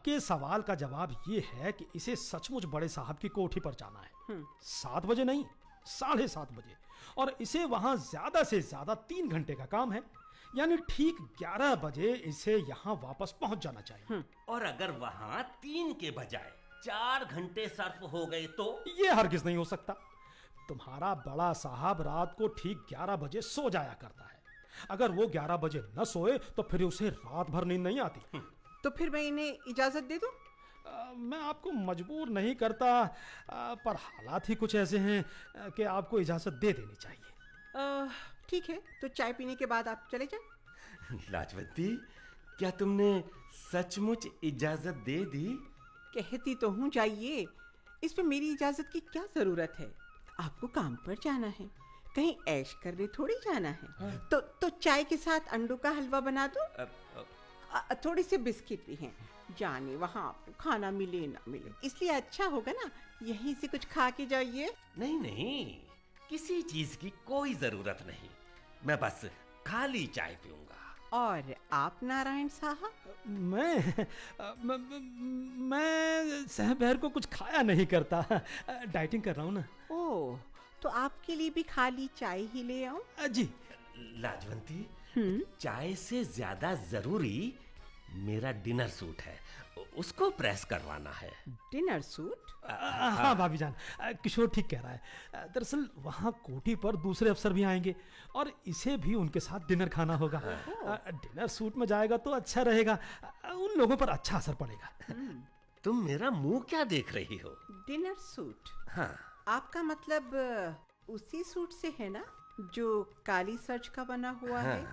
आपके सवाल का जवाब ये है कि इसे सचमुच बड़े साहब की कोठी पर जाना है। 7 बजे नहीं, 7:30 बजे। और इसे वहां ज्यादा से ज्यादा 3 घंटे का काम है, यानी ठीक 11 बजे इसे यहाँ वापस पहुंच जाना चाहिए। और अगर वहां 3 के बजाय 4 घंटे सर्फ हो गए तो? ये हरगिज नहीं हो सकता। तुम्हारा बड़ा साहब रात को ठीक 11 बजे सो जाया करता है। अगर वो 11 बजे न सोए तो फिर उसे रात भर नींद नहीं आती। तो फिर मैं इन्हें इजाजत दे दूं? मैं आपको मजबूर नहीं करता, पर हालात ही कुछ ऐसे हैं कि आपको इजाजत दे देनी चाहिए। ठीक है, तो चाय पीने के बाद आप चले जाएं। लाजवंती, क्या तुमने सचमुच इजाजत दे दी? कहती तो हूँ जाइए, इसमें मेरी इजाजत की क्या जरूरत है? आपको काम पर जाना है, कहीं ऐश करने थोड़ी जाना है। तो चाय के साथ अंडों का हलवा बना दो, थोड़ी सी बिस्किट भी हैं। जाने वहाँ आपको खाना मिले ना मिले, इसलिए अच्छा होगा ना यहीं से कुछ खा के जाइए। नहीं नहीं, किसी चीज की कोई जरूरत नहीं, मैं बस खाली चाय पीऊंगा। और आप नारायण साहब? मैं सहबहर को कुछ खाया नहीं करता, डाइटिंग कर रहा हूँ ना। ओह, तो आपके लिए भी खाली चाय ही ले आऊं? जी। लाजवंती, चाय से ज्यादा जरूरी मेरा डिनर सूट है, उसको प्रेस करवाना है। Dinner suit? हाँ भाभी जान, किशोर ठीक कह रहा है। दरअसल वहाँ कोठी पर दूसरे अफसर भी आएंगे और इसे भी उनके साथ डिनर खाना होगा। डिनर सूट में जाएगा तो अच्छा रहेगा, उन लोगों पर अच्छा असर पड़ेगा। तुम मेरा मुंह क्या देख रही हो? Dinner suit? हाँ। आपका मतलब उसी सूट से है ना जो काली सर्च का बना हुआ है,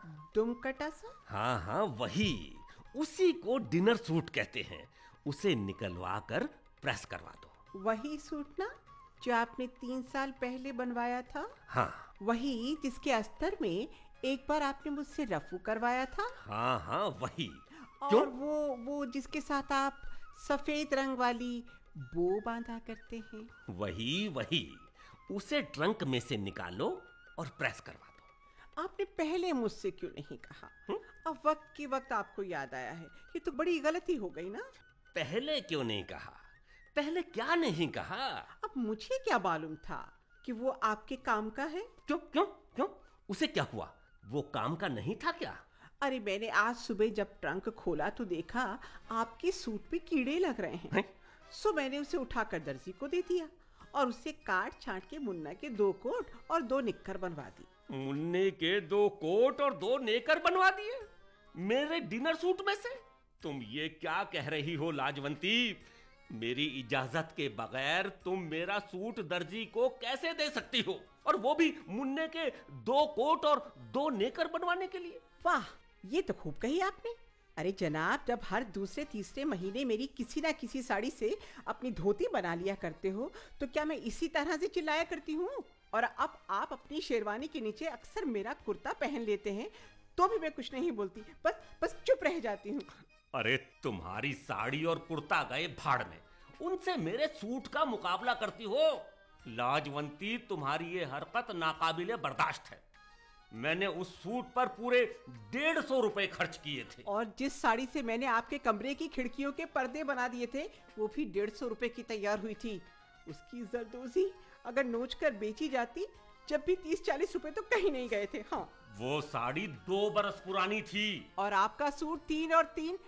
दुमकटा सा? हाँ हाँ, वही, उसी को डिनर सूट कहते हैं। उसे निकलवा कर प्रेस करवा दो। वही सूट ना जो आपने 3 साल पहले बनवाया था? हाँ। वही जिसके अस्तर में एक बार आपने मुझसे रफू करवाया था? हाँ हाँ, वही। और क्यों? वो जिसके साथ आप सफेद रंग वाली बो बांधा करते हैं? वही वही, उसे ट्रंक में से निकालो और प्रेस करवा दो। आपने पहले मुझसे क्यों नहीं कहा? अब वक्त की वक्त आपको याद आया है, ये तो बड़ी गलती हो गई ना। पहले क्यों नहीं कहा? पहले क्या नहीं कहा? अब मुझे क्या मालूम था कि वो आपके काम का है? क्यों क्यों क्यों? उसे क्या हुआ? वो काम का नहीं था क्या? अरे मैंने आज सुबह जब ट्रंक खोला तो देखा आपके सूट पे कीड़े लग रहे हैं। सो मैंने उसे उठाकर दर्जी को दे दिया और उससे काट छांट के मुन्ना के 2 कोट और 2 निक्कर बनवा दी। मुन्ने के 2 कोट और 2 नेकर बनवा दिए मेरे डिनर सूट में से? तुम ये क्या कह रही हो लाजवंती? मेरी इजाजत के बगैर तुम मेरा सूट दर्जी को कैसे दे सकती हो, और वो भी मुन्ने के 2 कोट और 2 नेकर बनवाने के लिए? वाह, ये तो खूब कही आपने। अरे जनाब, जब हर दूसरे तीसरे महीने मेरी किसी ना किसी साड़ी से अपनी धोती बना लिया करते हो तो क्या मैं इसी तरह से चिल्लाया करती हूँ? और अब आप अपनी शेरवानी के नीचे अक्सर मेरा कुर्ता पहन लेते हैं तो भी मैं कुछ नहीं बोलती, बस चुप रह जाती हूँ। अरे तुम्हारी साड़ी और कुर्ता गए भाड़ में, उनसे मेरे सूट का मुकाबला करती हो? लाजवंती, तुम्हारी ये हरकत नाकाबिले बर्दाश्त है। मैंने उस सूट पर पूरे 150 रुपए खर्च किए थे। और जिस साड़ी से मैंने आपके कमरे की खिड़कियों के पर्दे बना दिए थे वो भी 150 रुपए की तैयार हुई थी। उसकी जरदोजी अगर नोच कर बेची जाती जब भी 30-40 रुपए तो कहीं नहीं गए थे। हाँ, वो साड़ी 2 बरस पुरानी थी और आपका सूट 3 और 3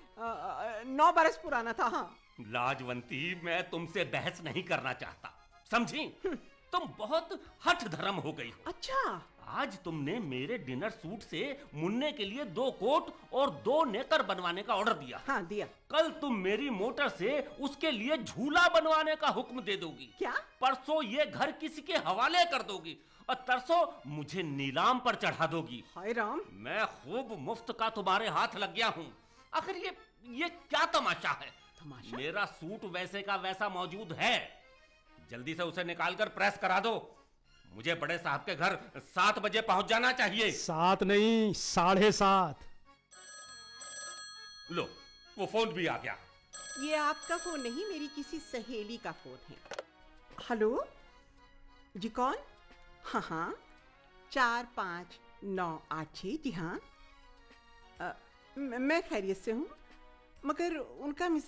9 बरस पुराना था। हाँ लाजवंती, मैं तुमसे बहस नहीं करना चाहता, समझी? तुम बहुत हठ धर्म हो गई हो। अच्छा, आज तुमने मेरे डिनर सूट से मुन्ने के लिए 2 कोट और 2 नेकर बनवाने का ऑर्डर दिया। हाँ दिया। कल तुम मेरी मोटर से उसके लिए झूला बनवाने का हुक्म दे दोगी। क्या? परसों ये घर किसी के हवाले कर दोगी और तरसों मुझे नीलाम पर चढ़ा दोगी। हाय राम, मैं खूब मुफ्त का तुम्हारे हाथ लग गया हूँ। आखिर ये क्या तमाशा है? तमाशा? मेरा सूट वैसे का वैसा मौजूद है, जल्दी से उसे निकालकर प्रेस करा दो। मुझे बड़े साहब के घर 7 बजे पहुंच जाना चाहिए। 7 नहीं, 7:30। लो, वो फोन भी आ गया। ये आपका फोन नहीं, मेरी किसी सहेली का फोन है। हेलो जी, कौन? हाँ, 4596। जी हाँ, मैं खैरियत से हूँ, मगर उनका